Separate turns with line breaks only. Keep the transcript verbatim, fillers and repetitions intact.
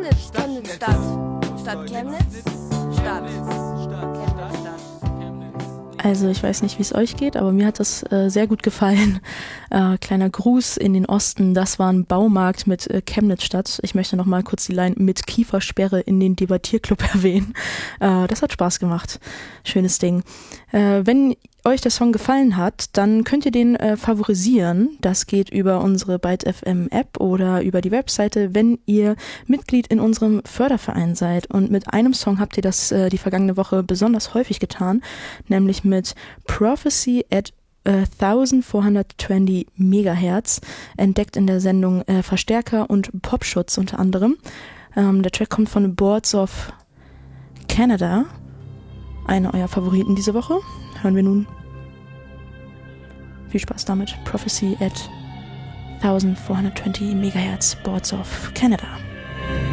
Chemnitz, Chemnitz Stadt. Stadt Chemnitz, Stadt. Chemnitz Stadt.
Also ich weiß nicht, wie es euch geht, aber mir hat das äh, sehr gut gefallen. Äh, kleiner Gruß in den Osten, das war ein Baumarkt mit äh, Chemnitz-Stadt. Ich möchte noch mal kurz die Line mit Kiefersperre in den Debattierclub erwähnen. Äh, das hat Spaß gemacht. Schönes Ding. Äh, wenn euch der Song gefallen hat, dann könnt ihr den äh, favorisieren. Das geht über unsere Byte F M App oder über die Webseite, wenn ihr Mitglied in unserem Förderverein seid. Und mit einem Song habt ihr das äh, die vergangene Woche besonders häufig getan, nämlich mit Prophecy at äh, vierzehnhundertzwanzig Megahertz, entdeckt in der Sendung äh, Verstärker und Popschutz unter anderem. Ähm, der Track kommt von Boards of Canada, einer eurer Favoriten diese Woche. Hören wir nun. Viel Spaß damit. Prophecy at vierzehnhundertzwanzig Megahertz, Boards of Canada.